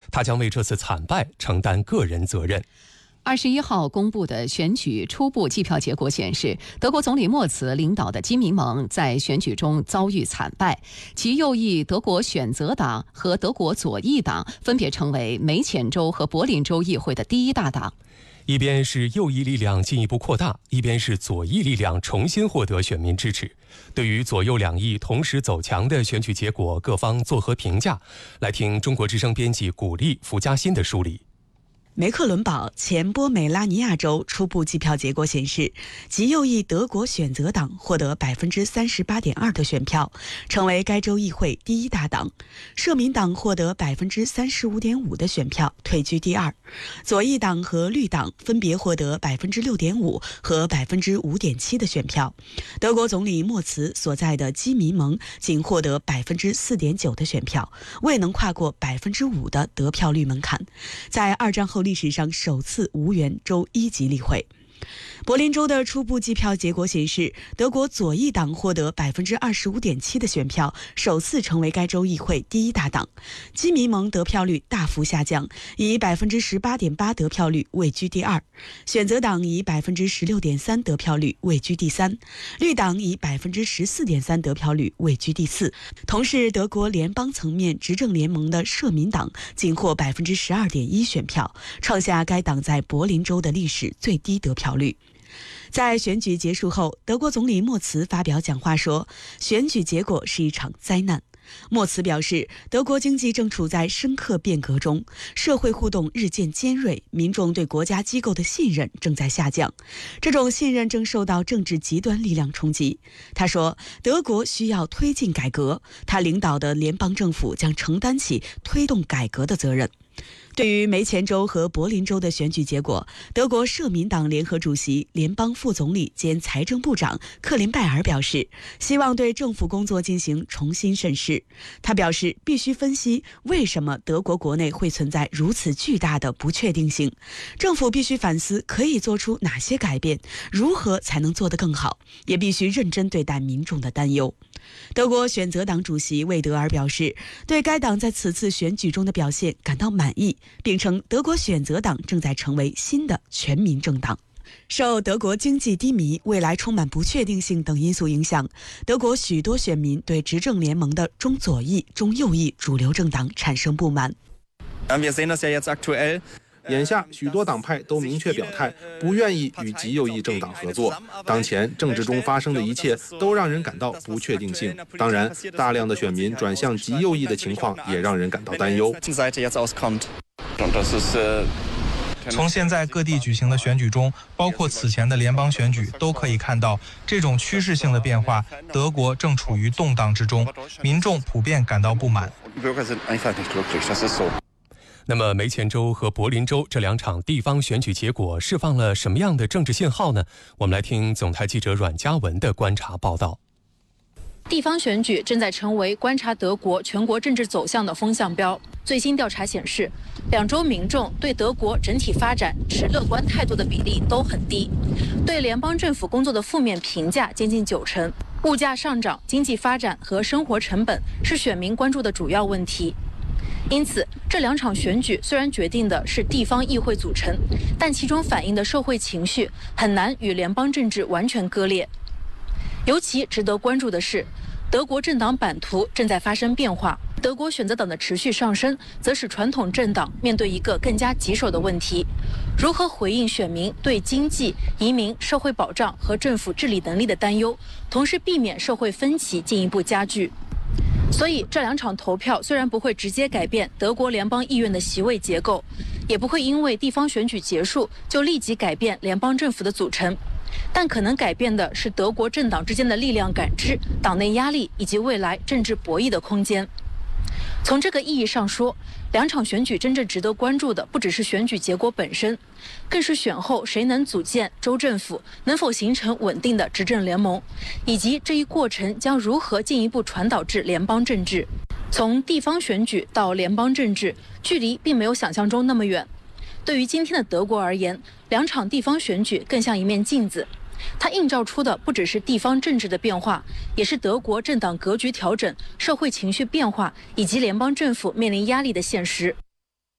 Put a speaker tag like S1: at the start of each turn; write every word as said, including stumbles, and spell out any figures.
S1: 他将为这次惨败承担个人责任。
S2: 二十一号公布的选举初步计票结果显示，德国总理默茨领导的基民盟在选举中遭遇惨败，其右翼德国选择党和德国左翼党分别成为梅前州和柏林州议会的第一大党。
S1: 一边是右翼力量进一步扩大，一边是左翼力量重新获得选民支持。对于左右两翼同时走强的选举结果，各方作何评价？来听中国之声编辑古丽、福嘉欣的梳理。
S3: 梅克伦堡前波美拉尼亚州初步计票结果显示，极右翼德国选择党获得 百分之三十八点二 的选票，成为该州议会第一大党。社民党获得 百分之三十五点五 的选票，退居第二。左翼党和绿党分别获得 百分之六点五 和 百分之五点七 的选票。德国总理默茨所在的基民盟仅获得 百分之四点九 的选票，未能跨过 百分之五 的得票率门槛，在二战后历史上首次无缘州一级例会。柏林州的初步计票结果显示，德国左翼党获得 百分之二十五点七 的选票，首次成为该州议会第一大党。基民盟得票率大幅下降，以 百分之十八点八 得票率位居第二。选择党以 百分之十六点三 得票率位居第三。绿党以 百分之十四点三 得票率位居第四。同是德国联邦层面执政联盟的社民党仅获 百分之十二点一 选票，创下该党在柏林州的历史最低得票率。在选举结束后，德国总理默茨发表讲话说，选举结果是一场灾难。默茨表示，德国经济正处在深刻变革中，社会互动日渐尖锐，民众对国家机构的信任正在下降，这种信任正受到政治极端力量冲击。他说，德国需要推进改革，他领导的联邦政府将承担起推动改革的责任。对于梅前州和柏林州的选举结果，德国社民党联合主席、联邦副总理兼财政部长克林拜尔表示，希望对政府工作进行重新审视。他表示，必须分析为什么德国国内会存在如此巨大的不确定性，政府必须反思可以做出哪些改变，如何才能做得更好，也必须认真对待民众的担忧。德国选择党主席魏德尔表示，对该党在此次选举中的表现感到满意，并称德国选择党正在成为新的全民政党。受德国经济低迷、未来充满不确定性等因素影响，德国许多选民对执政联盟的中左翼、中右翼主流政党产生不满。
S4: 眼下，许多党派都明确表态，不愿意与极右翼政党合作。当前政治中发生的一切都让人感到不确定性。当然，大量的选民转向极右翼的情况也让人感到担忧。
S5: 从现在各地举行的选举中，包括此前的联邦选举，都可以看到这种趋势性的变化。德国正处于动荡之中，民众普遍感到不满。
S1: 那么梅前州和柏林州这两场地方选举结果释放了什么样的政治信号呢？我们来听总台记者阮嘉文的观察报道。
S6: 地方选举正在成为观察德国全国政治走向的风向标。最新调查显示，两州民众对德国整体发展持乐观态度的比例都很低，对联邦政府工作的负面评价接近九成。物价上涨、经济发展和生活成本是选民关注的主要问题。因此，这两场选举虽然决定的是地方议会组成，但其中反映的社会情绪很难与联邦政治完全割裂。尤其值得关注的是，德国政党版图正在发生变化。德国选择党的持续上升，则使传统政党面对一个更加棘手的问题：如何回应选民对经济、移民、社会保障和政府治理能力的担忧，同时避免社会分歧进一步加剧。所以，这两场投票虽然不会直接改变德国联邦议院的席位结构，也不会因为地方选举结束就立即改变联邦政府的组成，但可能改变的是德国政党之间的力量感知、党内压力以及未来政治博弈的空间。从这个意义上说，两场选举真正值得关注的不只是选举结果本身，更是选后谁能组建州政府，能否形成稳定的执政联盟，以及这一过程将如何进一步传导至联邦政治。从地方选举到联邦政治，距离并没有想象中那么远。对于今天的德国而言，两场地方选举更像一面镜子，它映照出的不只是地方政治的变化，也是德国政党格局调整、社会情绪变化以及联邦政府面临压力的现实。